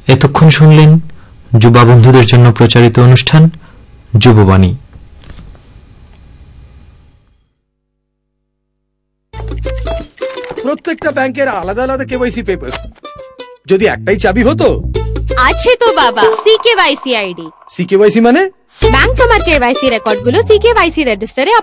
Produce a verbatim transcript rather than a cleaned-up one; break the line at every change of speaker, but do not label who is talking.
এতক্ষণ শুনলেন যুবা বন্ধুদের জন্য প্রচারিত অনুষ্ঠান যুববাণী।
প্রত্যেকটা ব্যাংকের আলাদা আলাদা কেওয়াইসি পেপার, যদি একটাই চাবি হতো।
আছে তো বাবা, সিকেওয়াইসি আইডি।
সিকেওয়াইসি মানে?
ব্যাংক তোমার কেওয়াইসি রেকর্ড গুলো সিকেওয়াইসি রেজিস্টারে